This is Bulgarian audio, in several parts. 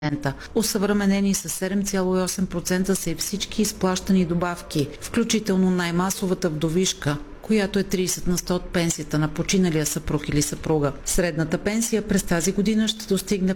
Осъвременени с 7,8% са и всички изплащани добавки, включително най-масовата вдовишка, която е 30 на 100 от пенсията на починалия съпруг или съпруга. Средната пенсия през тази година ще достигне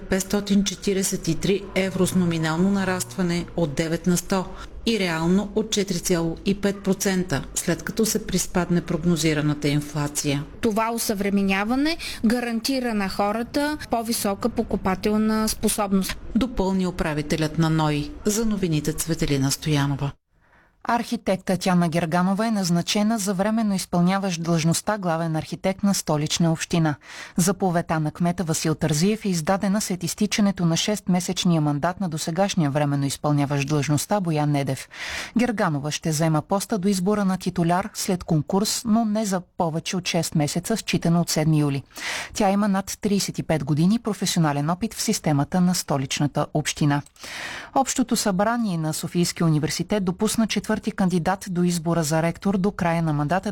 543 евро с номинално нарастване от 9 на 100 и реално от 4,5%, след като се приспадне прогнозираната инфлация. Това осъвременяване гарантира на хората по-висока покупателна способност. Допълни управителят на НОИ. За новините Цветелина Стоянова. Архитект Татяна Герганова е назначена за временно изпълняващ длъжността главен архитект на Столична община. Заповедта на кмета Васил Тързиев е издадена след изтичането на 6-месечния мандат на досегашния временно изпълняващ длъжността Боян Недев. Герганова ще заема поста до избора на титуляр след конкурс, но не за повече от 6 месеца, считано от 7 юли. Тя има над 35 години професионален опит в системата на Столичната община. Общото събрание на Софийския университет допусна четвърти кандидат до избора за ректор до края на мандата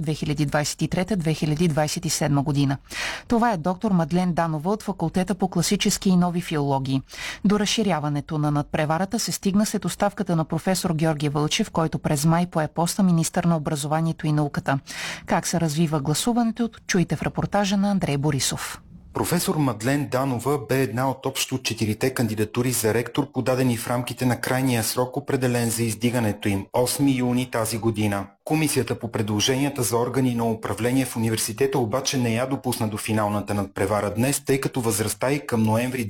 2023-2027 година. Това е доктор Мадлен Данова от факултета по класически и нови филологии. До разширяването на надпреварата се стигна след оставката на професор Георги Вълчев, който през май пое поста министър на образованието и науката. Как се развива гласуването, чуйте в репортажа на Андрей Борисов. Професор Мадлен Данова бе една от общо 4 кандидатури за ректор, подадени в рамките на крайния срок, определен за издигането им – 8 юни тази година. Комисията по предложенията за органи на управление в университета обаче не я допусна до финалната надпревара днес, тъй като възрастта й към ноември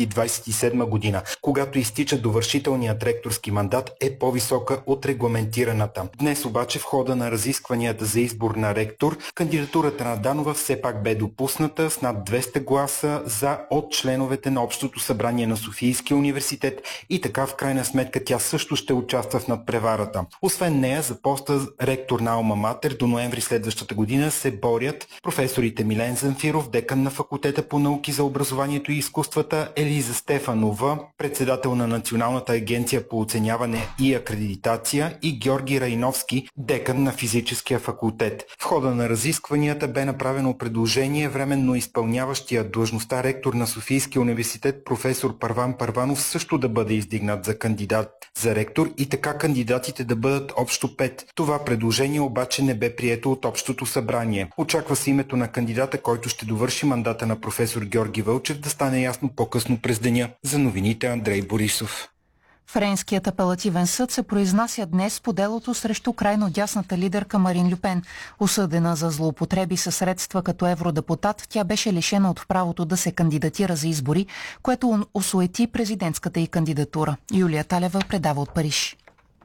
2027 година, когато изтича довършителният ректорски мандат, е по-висока от регламентираната. Днес обаче в хода на разискванията за избор на ректор, кандидатурата на Данова все пак бе допусната с над 200 гласа за от членовете на Общото събрание на Софийския университет и така в крайна сметка тя също ще участва в надпреварата. Освен нея за поста ректор на Алма Матер до ноември следващата година се борят професорите Милен Замфиров, декан на факултета по науки за образованието и изкуствата, Елиза Стефанова, председател на Националната агенция по оценяване и акредитация, и Георги Райновски, декан на физическия факултет. В хода на разискванията бе направено предложение временно изпълняващия длъжността ректор на Софийския университет професор Първан Първанов също да бъде издигнат за кандидат за ректор и така кандидатите да бъдат общо 5. Това предложение обаче не бе прието от Общото събрание. Очаква се името на кандидата, който ще довърши мандата на професор Георги Вълчев, да стане ясно по-късно през деня. За новините Андрей Борисов. Френският апелативен съд се произнася днес по делото срещу крайно дясната лидерка Марин Лю Пен. Осъдена за злоупотреби със средства като евродепутат, тя беше лишена от правото да се кандидатира за избори, което осуети президентската й кандидатура. Юлия Талева предава от Париж.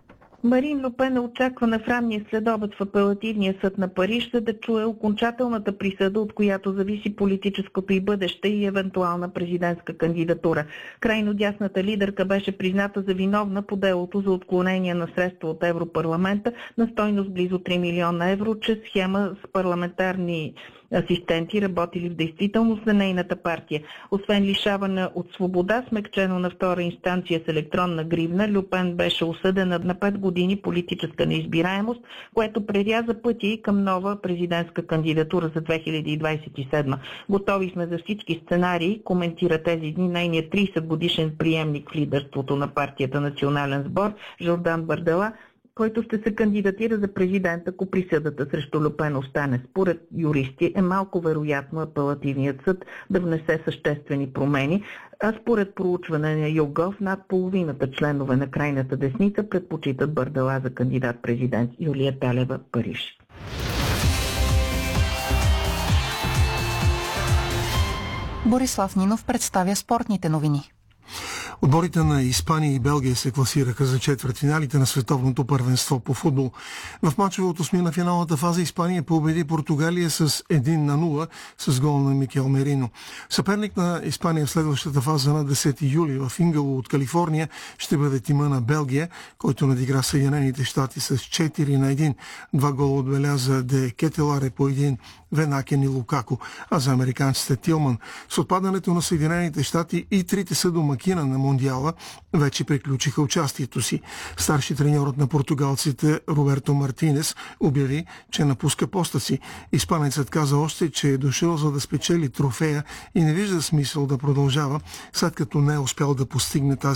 Марин Лю Пен е очаквана в ранния следобед в апелативния съд на Париж, за да чуе окончателната присъда, от която зависи политическото й бъдеще и евентуална президентска кандидатура. Крайно дясната лидерка беше призната за виновна по делото за отклонение на средства от Европарламента на стойност близо 3 милиона евро чрез схема с парламентарни асистенти, работили в действителност за нейната партия. Освен лишаване от свобода, смекчено на втора инстанция с електронна гривна, Лю Пен беше осъдена на 5 години политическа неизбираемост, което преряза пъти към нова президентска кандидатура за 2027. Готови сме за всички сценарии, коментира тези дни нейният 30 годишен приемник в лидерството на партията Национален сбор Жордан Бардела, който ще се кандидатира за президент, ако присъдата срещу Лю Пен остане. Според юристи е малко вероятно апелативният съд да внесе съществени промени, а според проучване на YouGov над половината членове на крайната десница предпочитат Бардела за кандидат-президент. Юлия Талева, Париж. Борислав Нинов представя спортните новини. Отборите на Испания и Белгия се класираха за четвъртфиналите на световното първенство по футбол. В мачове от осмина финалната фаза Испания победи Португалия с 1-0 с гол на Микел Мерино. Съперник на Испания в следващата фаза на 10 юли в Ингалвуд, Калифорния, ще бъде тима на Белгия, който надигра Съединените щати с 4-1. 2 гола отбеляза Де Кетеларе по един, Венакен и Лукако, а за американците Тилман. С отпадането на Съединените щати и трите съдомакина на Мондиала вече приключиха участието си. Старши треньорът на португалците Роберто Мартинес обяви, че напуска поста си. Испанецът каза още, че е дошъл за да спечели трофея и не вижда смисъл да продължава, след като не е успял да постигне тази